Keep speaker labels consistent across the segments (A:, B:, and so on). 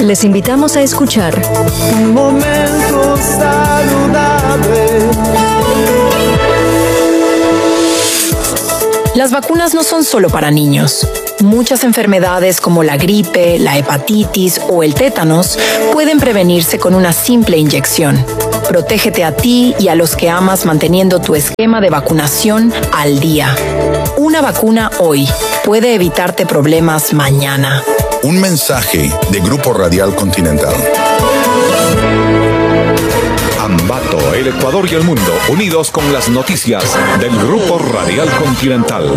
A: Les invitamos a escuchar
B: Un momento saludable.
C: Las vacunas no son solo para niños. Muchas enfermedades como la gripe, la hepatitis o el tétanos pueden prevenirse con una simple inyección. Protégete a ti y a los que amas manteniendo tu esquema de vacunación al día. Una vacuna hoy puede evitarte problemas mañana.
D: Un mensaje de Grupo Radial Continental.
E: Ambato, el Ecuador y el mundo, unidos con las noticias del Grupo Radial Continental.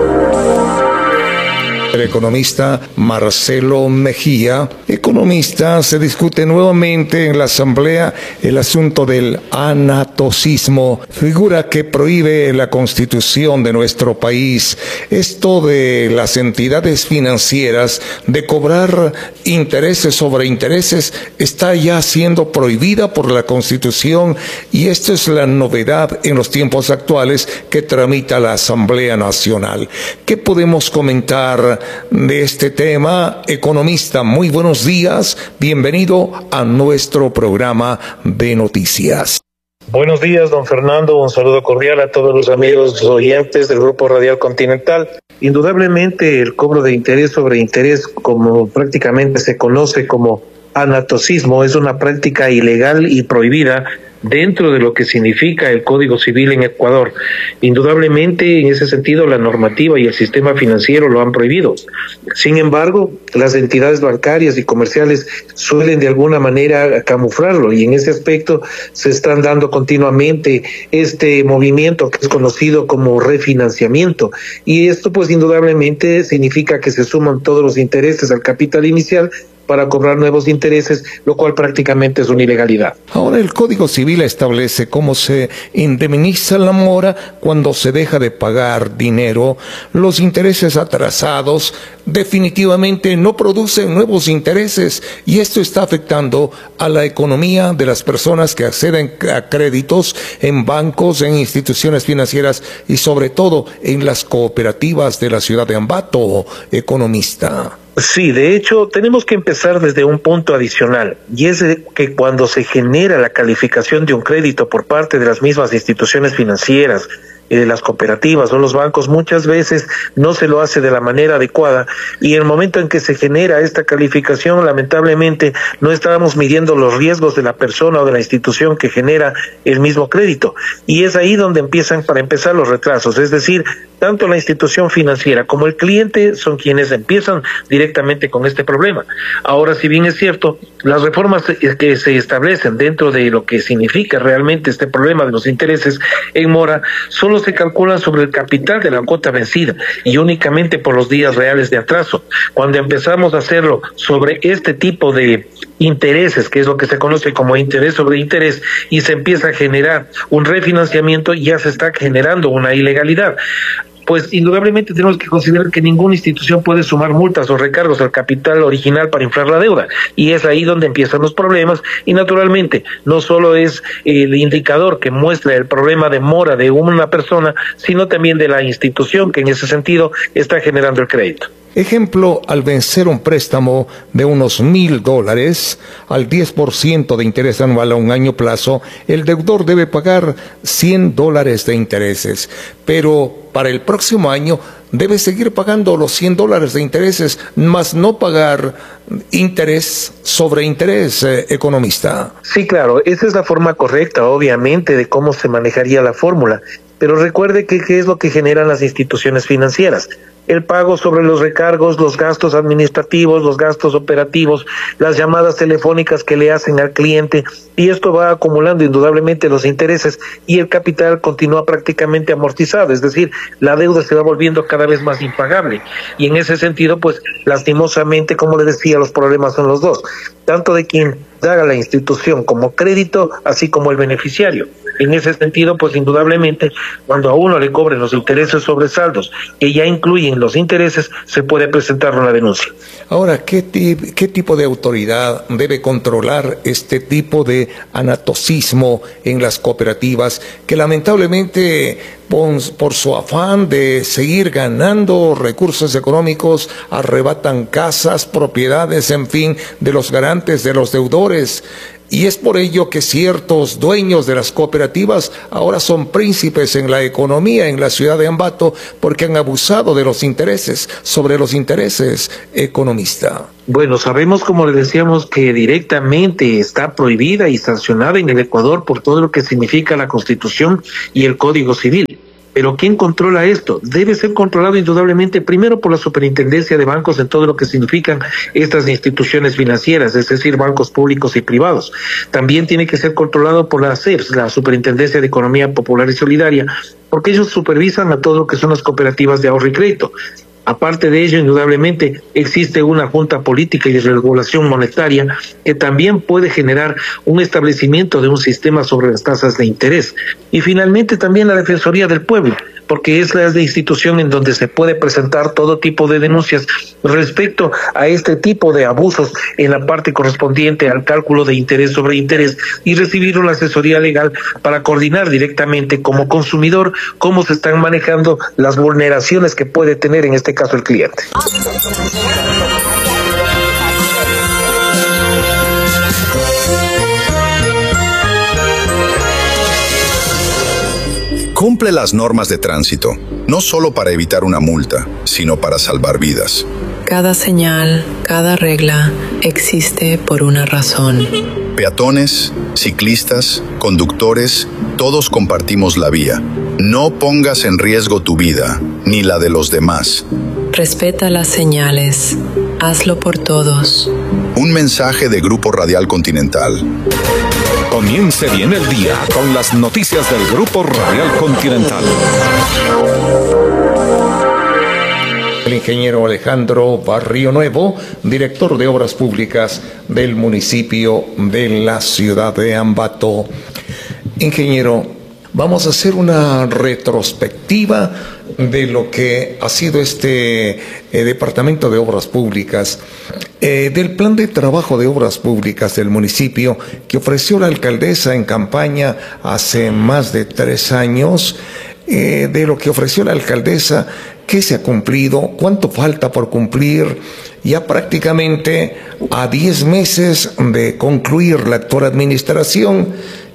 F: El economista Marcelo Mejía, economista, se discute nuevamente en la Asamblea el asunto del anatocismo, figura que prohíbe la Constitución de nuestro país. Esto de las entidades financieras de cobrar intereses sobre intereses está ya siendo prohibida por la Constitución, y esto es la novedad en los tiempos actuales que tramita la Asamblea Nacional. ¿Qué podemos comentar de este tema? Economista, muy buenos días, bienvenido a nuestro programa de noticias.
G: Buenos días, don Fernando, un saludo cordial a todos los amigos oyentes del Grupo Radial Continental. Indudablemente el cobro de interés sobre interés, como prácticamente se conoce como anatocismo, es una práctica ilegal y prohibida dentro de lo que significa el Código Civil en Ecuador. Indudablemente, en ese sentido, la normativa y el sistema financiero lo han prohibido. Sin embargo, las entidades bancarias y comerciales suelen de alguna manera camuflarlo, y en ese aspecto se están dando continuamente este movimiento que es conocido como refinanciamiento. Y esto, pues, indudablemente significa que se suman todos los intereses al capital inicial para cobrar nuevos intereses, lo cual prácticamente es una ilegalidad.
F: Ahora el Código Civil establece cómo se indemniza la mora cuando se deja de pagar dinero. Los intereses atrasados definitivamente no producen nuevos intereses, y esto está afectando a la economía de las personas que acceden a créditos en bancos, en instituciones financieras y sobre todo en las cooperativas de la ciudad de Ambato, economista.
G: Sí, de hecho, tenemos que empezar desde un punto adicional, y es que cuando se genera la calificación de un crédito por parte de las mismas instituciones financieras, de las cooperativas o los bancos, muchas veces no se lo hace de la manera adecuada, y en el momento en que se genera esta calificación, lamentablemente no estábamos midiendo los riesgos de la persona o de la institución que genera el mismo crédito, y es ahí donde empiezan, para empezar, los retrasos. Es decir, tanto la institución financiera como el cliente son quienes empiezan directamente con este problema. Ahora, si bien es cierto, las reformas que se establecen dentro de lo que significa realmente este problema de los intereses en mora solo se calculan sobre el capital de la cuota vencida y únicamente por los días reales de atraso. Cuando empezamos a hacerlo sobre este tipo de intereses, que es lo que se conoce como interés sobre interés, y se empieza a generar un refinanciamiento, ya se está generando una ilegalidad. Pues indudablemente tenemos que considerar que ninguna institución puede sumar multas o recargos al capital original para inflar la deuda, y es ahí donde empiezan los problemas. Y naturalmente no solo es el indicador que muestra el problema de mora de una persona, sino también de la institución que en ese sentido está generando el crédito.
F: Ejemplo, al vencer un préstamo de unos $1,000 al 10% de interés anual a un año plazo, el deudor debe pagar $100 de intereses, pero para el próximo año debe seguir pagando los $100 de intereses, más no pagar interés sobre interés, economista.
G: Sí, claro, esa es la forma correcta, obviamente, de cómo se manejaría la fórmula. Pero recuerde que ¿qué es lo que generan las instituciones financieras? El pago sobre los recargos, los gastos administrativos, los gastos operativos, las llamadas telefónicas que le hacen al cliente, y esto va acumulando indudablemente los intereses, y el capital continúa prácticamente amortizado, es decir, la deuda se va volviendo cada vez más impagable, y en ese sentido, pues, lastimosamente, como le decía, los problemas son los dos, tanto de quien da la institución como crédito, así como el beneficiario. En ese sentido, pues indudablemente, cuando a uno le cobren los intereses sobre saldos que ya incluyen los intereses, se puede presentar una denuncia.
F: Ahora, ¿qué tipo de autoridad debe controlar este tipo de anatocismo en las cooperativas que lamentablemente por su afán de seguir ganando recursos económicos arrebatan casas, propiedades, en fin, de los garantes, de los deudores? Y es por ello que ciertos dueños de las cooperativas ahora son príncipes en la economía en la ciudad de Ambato porque han abusado de los intereses, sobre los intereses, economista.
G: Bueno, sabemos, como le decíamos, que directamente está prohibida y sancionada en el Ecuador por todo lo que significa la Constitución y el Código Civil. Pero ¿quién controla esto? Debe ser controlado indudablemente primero por la Superintendencia de Bancos en todo lo que significan estas instituciones financieras, es decir, bancos públicos y privados. También tiene que ser controlado por la SEPS, la Superintendencia de Economía Popular y Solidaria, porque ellos supervisan a todo lo que son las cooperativas de ahorro y crédito. Aparte de ello, indudablemente, existe una junta política y de regulación monetaria que también puede generar un establecimiento de un sistema sobre las tasas de interés. Y finalmente también la Defensoría del Pueblo, porque es la institución en donde se puede presentar todo tipo de denuncias respecto a este tipo de abusos en la parte correspondiente al cálculo de interés sobre interés y recibir una asesoría legal para coordinar directamente como consumidor cómo se están manejando las vulneraciones que puede tener en este caso el cliente.
D: Cumple las normas de tránsito, no solo para evitar una multa, sino para salvar vidas.
A: Cada señal, cada regla existe por una razón.
D: Peatones, ciclistas, conductores, todos compartimos la vía. No pongas en riesgo tu vida, ni la de los demás.
A: Respeta las señales. Hazlo por todos.
D: Un mensaje de Grupo Radial Continental.
E: Comience bien el día con las noticias del Grupo Radial Continental.
F: El ingeniero Alejandro Barrio Nuevo, director de Obras Públicas del municipio de la ciudad de Ambato. Ingeniero, vamos a hacer una retrospectiva de lo que ha sido este Departamento de Obras Públicas, del plan de trabajo de obras públicas del municipio que ofreció la alcaldesa en campaña hace más de 3 años, de lo que ofreció la alcaldesa, qué se ha cumplido, cuánto falta por cumplir, ya prácticamente a 10 meses de concluir la actual administración.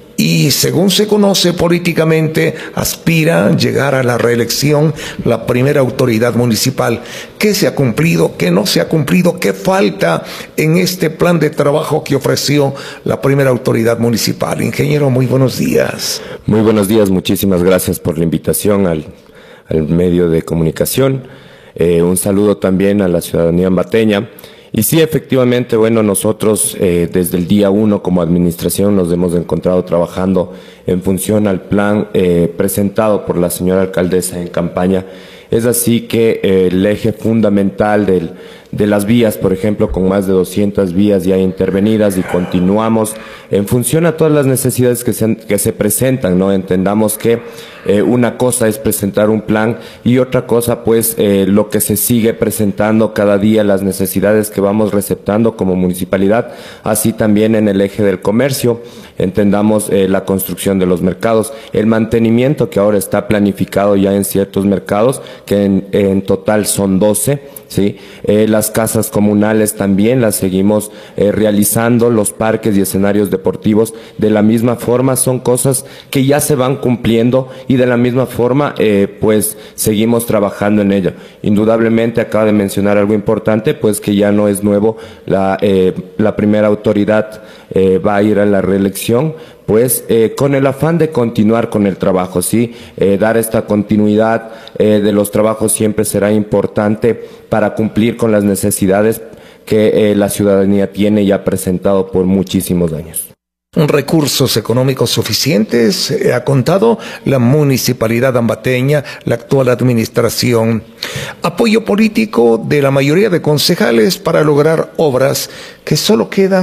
F: Y según se conoce políticamente, aspira a llegar a la reelección la primera autoridad municipal. ¿Qué se ha cumplido? ¿Qué no se ha cumplido? ¿Qué falta en este plan de trabajo que ofreció la primera autoridad municipal? Ingeniero, muy buenos días.
H: Muy buenos días, muchísimas gracias por la invitación al medio de comunicación. Un saludo también a la ciudadanía ambateña. Y sí, efectivamente, bueno, nosotros desde el día 1 como administración nos hemos encontrado trabajando en función al plan presentado por la señora alcaldesa en campaña. Es así que el eje fundamental de las vías, por ejemplo, con más de 200 vías ya intervenidas, y continuamos en función a todas las necesidades que se presentan, ¿no? Entendamos que una cosa es presentar un plan y otra cosa, pues, lo que se sigue presentando cada día, las necesidades que vamos receptando como municipalidad, así también en el eje del comercio. Entendamos la construcción de los mercados, el mantenimiento que ahora está planificado ya en ciertos mercados, que en total son 12, ¿sí? Las casas comunales también las seguimos realizando, los parques y escenarios deportivos de la misma forma, son cosas que ya se van cumpliendo y de la misma forma pues seguimos trabajando en ello. Indudablemente acaba de mencionar algo importante, pues que ya no es nuevo, la primera autoridad va a ir a la reelección, pues con el afán de continuar con el trabajo, ¿sí? Dar esta continuidad de los trabajos siempre será importante para cumplir con las necesidades que la ciudadanía tiene y ha presentado por muchísimos años.
F: Recursos económicos suficientes ha contado la municipalidad ambateña, la actual administración. Apoyo político de la mayoría de concejales para lograr obras que solo quedan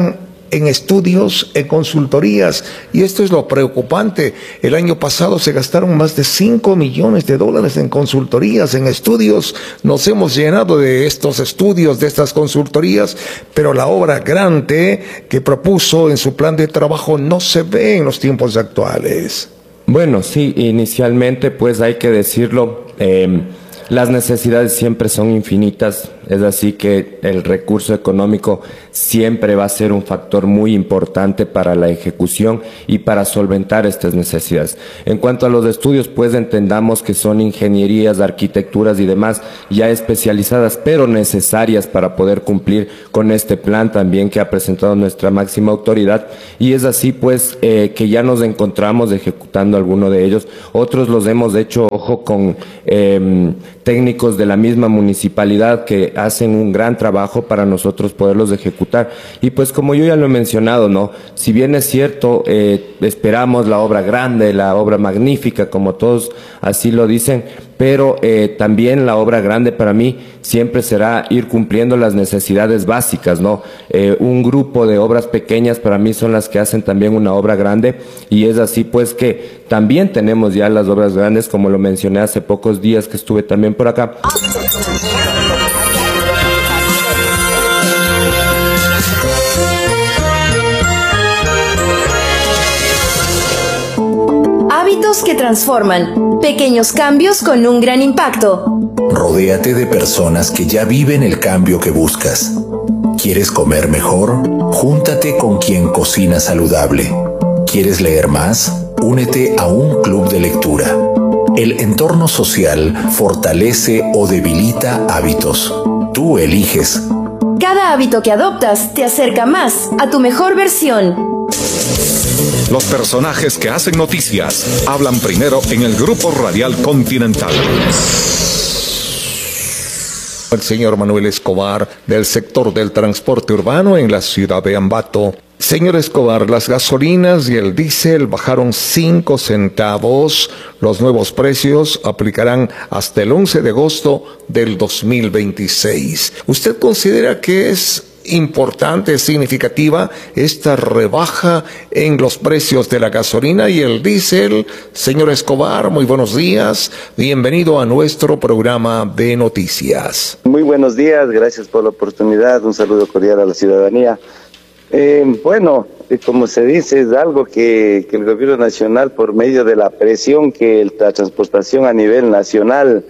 F: en estudios, en consultorías, y esto es lo preocupante. El año pasado se gastaron más de $5 millones en consultorías, en estudios. Nos hemos llenado de estos estudios, de estas consultorías, pero la obra grande que propuso en su plan de trabajo no se ve en los tiempos actuales.
H: Bueno, sí, inicialmente pues hay que decirlo, las necesidades siempre son infinitas, es así que el recurso económico siempre va a ser un factor muy importante para la ejecución y para solventar estas necesidades. En cuanto a los estudios, pues entendamos que son ingenierías, arquitecturas y demás ya especializadas, pero necesarias para poder cumplir con este plan también que ha presentado nuestra máxima autoridad, y es así pues que ya nos encontramos ejecutando alguno de ellos. Otros los hemos hecho, ojo, con técnicos de la misma municipalidad que hacen un gran trabajo para nosotros poderlos ejecutar. Y pues como yo ya lo he mencionado, ¿no? Si bien es cierto, esperamos la obra grande, la obra magnífica, como todos así lo dicen, pero también la obra grande para mí siempre será ir cumpliendo las necesidades básicas, ¿no? Un grupo de obras pequeñas para mí son las que hacen también una obra grande, y es así pues que también tenemos ya las obras grandes, como lo mencioné hace pocos días que estuve también por acá.
I: Hábitos que transforman. Pequeños cambios con un gran impacto.
J: Rodéate de personas que ya viven el cambio que buscas. ¿Quieres comer mejor? Júntate con quien cocina saludable. ¿Quieres leer más? Únete a un club de lectura. El entorno social fortalece o debilita hábitos. Tú eliges.
I: Cada hábito que adoptas te acerca más a tu mejor versión.
E: Los personajes que hacen noticias hablan primero en el Grupo Radial Continental.
F: El señor Manuel Escobar, del sector del transporte urbano en la ciudad de Ambato. Señor Escobar, las gasolinas y el diésel bajaron 5 centavos. Los nuevos precios aplicarán hasta el 11 de agosto del 2026. ¿Usted considera que es importante, significativa esta rebaja en los precios de la gasolina y el diésel? Señor Escobar, muy buenos días. Bienvenido a nuestro programa de noticias.
K: Muy buenos días, gracias por la oportunidad. Un saludo cordial a la ciudadanía. Como se dice, es algo que el gobierno nacional, por medio de la presión que la transportación a nivel nacional,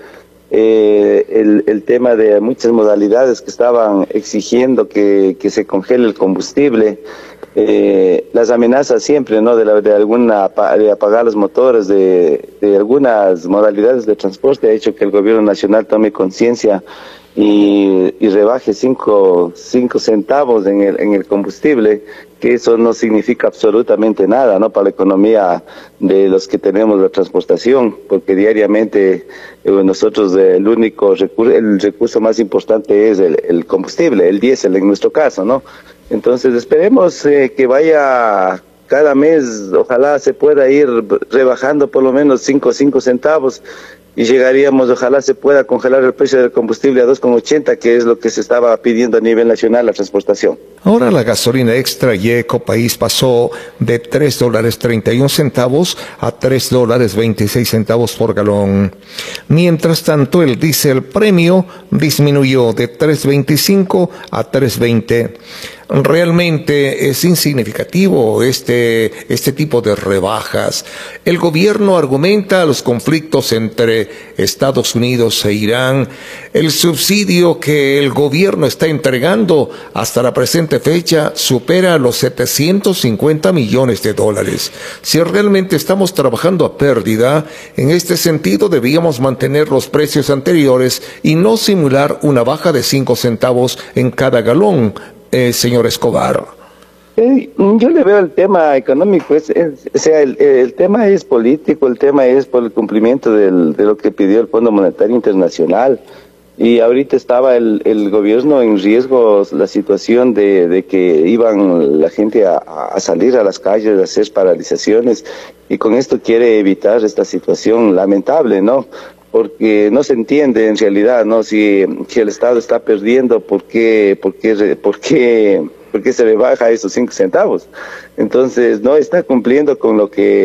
K: el tema de muchas modalidades que estaban exigiendo que se congele el combustible, las amenazas siempre, ¿no? de apagar los motores de algunas modalidades de transporte ha hecho que el gobierno nacional tome conciencia y rebaje 5 centavos en el combustible, que eso no significa absolutamente nada, ¿no? Para la economía de los que tenemos la transportación, porque diariamente nosotros el recurso más importante es el combustible, el diésel en nuestro caso, ¿no? Entonces esperemos que vaya cada mes, ojalá se pueda ir rebajando por lo menos 5 centavos, y llegaríamos, ojalá se pueda congelar el precio del combustible a 2,80, que es lo que se estaba pidiendo a nivel nacional la transportación.
F: Ahora la gasolina extra y Ecopaís pasó de $3.31 a $3.26 por galón. Mientras tanto, el diésel premio disminuyó de $3.25 a $3.20. Realmente es insignificativo este tipo de rebajas. El gobierno argumenta los conflictos entre Estados Unidos e Irán. El subsidio que el gobierno está entregando hasta la presente fecha supera los $750 millones. Si realmente estamos trabajando a pérdida, en este sentido debíamos mantener los precios anteriores y no simular una baja de 5 centavos en cada galón. Señor Escobar.
K: Yo le veo el tema económico, el tema es político, el tema es por el cumplimiento de lo que pidió el Fondo Monetario Internacional, y ahorita estaba el gobierno en riesgo, la situación de que iban la gente a salir a las calles, a hacer paralizaciones, y con esto quiere evitar esta situación lamentable, ¿no? Porque no se entiende en realidad, ¿no? Si el Estado está perdiendo, ¿por qué se rebaja esos 5 centavos? Entonces no está cumpliendo con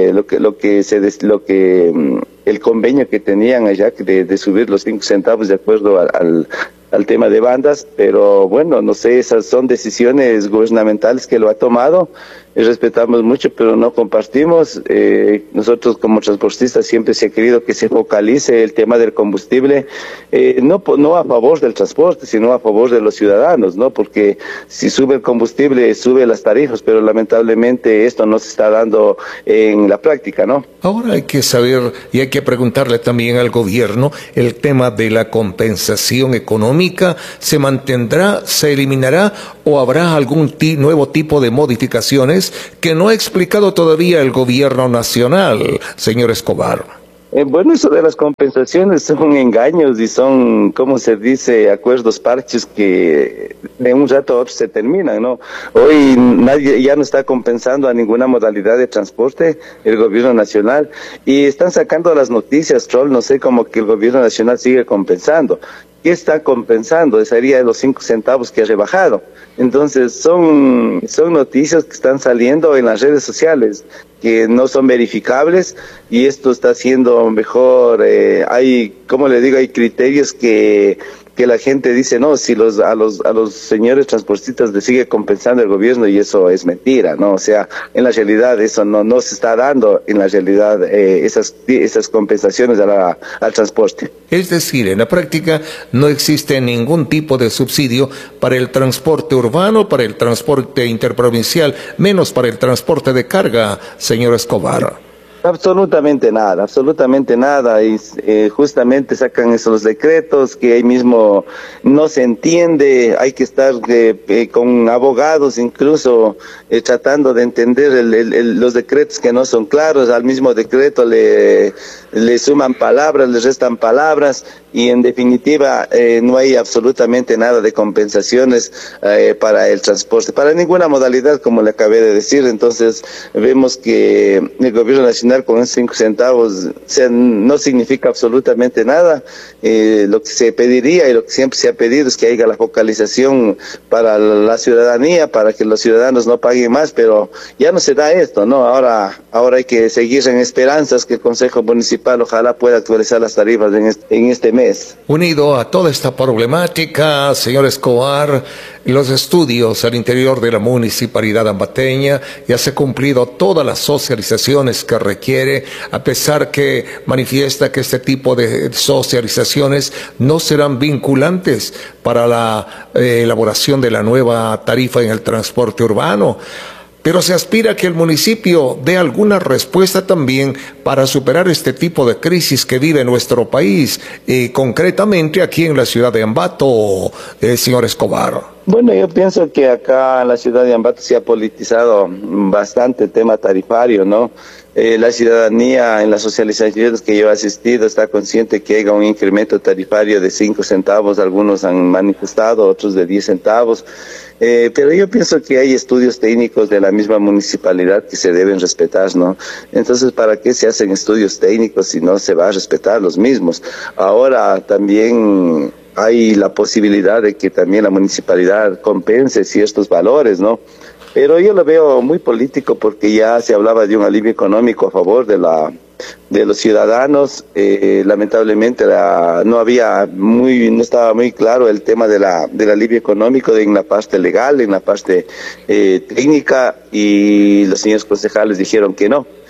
K: el convenio que tenían allá de subir los 5 centavos de acuerdo al tema de bandas, pero bueno, no sé, esas son decisiones gubernamentales que lo ha tomado, y respetamos mucho, pero no compartimos. Nosotros como transportistas siempre se ha querido que se focalice el tema del combustible, no a favor del transporte, sino a favor de los ciudadanos, ¿no? Porque si sube el combustible, sube las tarifas, pero lamentablemente esto no se está dando en la práctica, ¿no?
F: Ahora hay que saber y hay que preguntarle también al gobierno el tema de la compensación económica. ¿Se mantendrá, se eliminará o habrá algún nuevo tipo de modificaciones que no ha explicado todavía el gobierno nacional, señor Escobar?
K: Bueno, eso de las compensaciones son engaños y son, ¿cómo se dice?, acuerdos parches que de un rato a otro se terminan, ¿no? Hoy nadie ya no está compensando a ninguna modalidad de transporte, el gobierno nacional, y están sacando las noticias, troll, no sé, como que el gobierno nacional sigue compensando. ¿Qué está compensando? Sería de los 5 centavos que ha rebajado. Entonces son noticias que están saliendo en las redes sociales que no son verificables, y esto está haciendo mejor, hay criterios que la gente dice, no, si a los señores transportistas les sigue compensando el gobierno, y eso es mentira, ¿no? O sea, en la realidad eso no se está dando, en la realidad esas compensaciones al transporte.
F: Es decir, en la práctica no existe ningún tipo de subsidio para el transporte urbano, para el transporte interprovincial, menos para el transporte de carga, señor Escobar.
K: Absolutamente nada, y justamente sacan esos decretos que ahí mismo no se entiende, hay que estar con abogados incluso tratando de entender los decretos que no son claros. Al mismo decreto le suman palabras, le restan palabras, y en definitiva no hay absolutamente nada de compensaciones para el transporte, para ninguna modalidad, como le acabé de decir. Entonces vemos que el gobierno nacional con esos 5 centavos no significa absolutamente nada. Lo que se pediría y lo que siempre se ha pedido es que haya la focalización para la ciudadanía, para que los ciudadanos no paguen más, pero ya no se da esto, ¿no? Ahora hay que seguir en esperanzas que el Consejo Municipal ojalá pueda actualizar las tarifas en este mes.
F: Unido a toda esta problemática, señor Escobar, los estudios al interior de la municipalidad ambateña ya se han cumplido todas las socializaciones que requiere, a pesar que manifiesta que este tipo de socializaciones no serán vinculantes para la elaboración de la nueva tarifa en el transporte urbano. Pero se aspira a que el municipio dé alguna respuesta también para superar este tipo de crisis que vive nuestro país, concretamente aquí en la ciudad de Ambato, señor Escobar.
K: Bueno, yo pienso que acá en la ciudad de Ambato se ha politizado bastante el tema tarifario, ¿no? La ciudadanía en las socializaciones que yo he asistido está consciente que haya un incremento tarifario de 5 centavos, algunos han manifestado, otros de 10 centavos. Pero yo pienso que hay estudios técnicos de la misma municipalidad que se deben respetar, ¿no? Entonces, ¿para qué se hacen estudios técnicos si no se va a respetar los mismos? Ahora también hay la posibilidad de que también la municipalidad compense ciertos valores, ¿no? Pero yo lo veo muy político porque ya se hablaba de un alivio económico a favor de los ciudadanos. Lamentablemente no estaba muy claro el tema del alivio económico en la parte legal, en la parte técnica, y los señores concejales dijeron que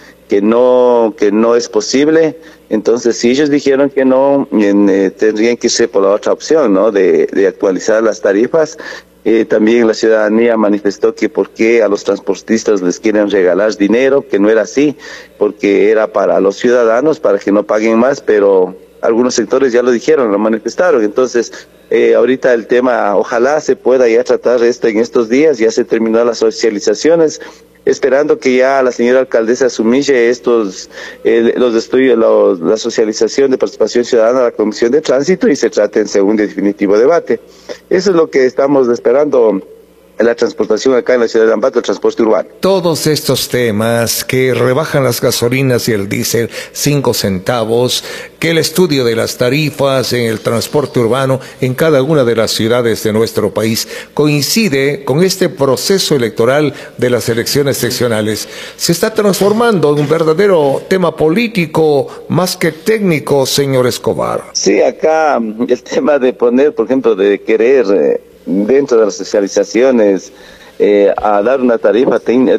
K: no es posible. Entonces, si ellos dijeron que no, tendrían que irse por la otra opción, ¿no? De actualizar las tarifas. También la ciudadanía manifestó que por qué a los transportistas les quieren regalar dinero, que no era así, porque era para los ciudadanos, para que no paguen más, pero algunos sectores ya lo dijeron, lo manifestaron. Entonces, ahorita el tema, ojalá se pueda ya tratar esto en estos días, ya se terminó las socializaciones, esperando que ya la señora alcaldesa sumille los estudios, la socialización de participación ciudadana a la Comisión de Tránsito y se trate en segundo y definitivo debate. Eso es lo que estamos esperando la transportación acá en la ciudad de Ambato, el transporte urbano.
F: Todos estos temas que rebajan las gasolinas y el diésel 5 centavos, que el estudio de las tarifas en el transporte urbano en cada una de las ciudades de nuestro país coincide con este proceso electoral de las elecciones seccionales. Se está transformando en un verdadero tema político más que técnico, señor Escobar.
K: Sí, acá el tema de poner, por ejemplo, de querer dentro de las socializaciones a dar una tarifa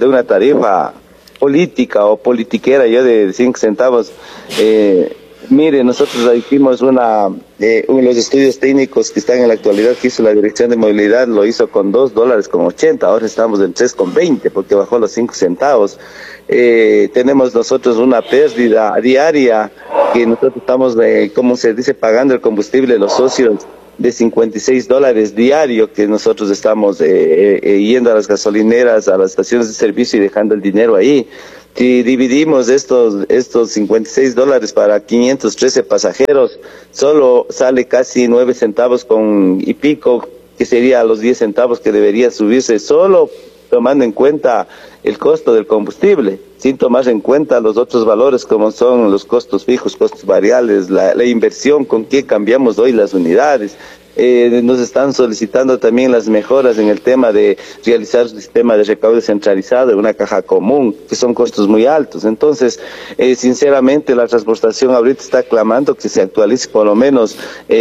K: política o politiquera ya de 5 centavos. Mire, nosotros hicimos los estudios técnicos que están en la actualidad que hizo la Dirección de Movilidad, lo hizo con $2.80, ahora estamos en 3.20 porque bajó los 5 centavos. Tenemos nosotros una pérdida diaria que nosotros estamos, como se dice, pagando el combustible los socios de $56 diario que nosotros estamos yendo a las gasolineras, a las estaciones de servicio y dejando el dinero ahí. Si dividimos estos $56 para 513 pasajeros, solo sale casi 9 centavos y pico, que sería los 10 centavos que debería subirse, solo tomando en cuenta el costo del combustible, sin tomar en cuenta los otros valores como son los costos fijos, costos variables, la inversión, con qué cambiamos hoy las unidades. Nos están solicitando también las mejoras en el tema de realizar un sistema de recaudo centralizado en una caja común, que son costos muy altos. Entonces, sinceramente, la transportación ahorita está clamando que se actualice por lo menos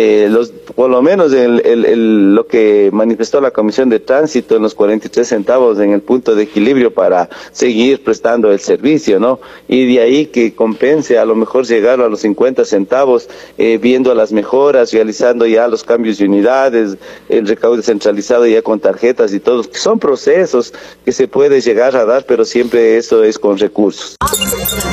K: lo que manifestó la Comisión de Tránsito en los 43 centavos en el punto de equilibrio para seguir prestando el servicio, ¿no? Y de ahí que compense a lo mejor llegar a los 50 centavos, viendo las mejoras, realizando ya los cambios de unidades, el recaudo centralizado ya con tarjetas y todo, que son procesos que se puede llegar a dar, pero siempre eso es con recursos.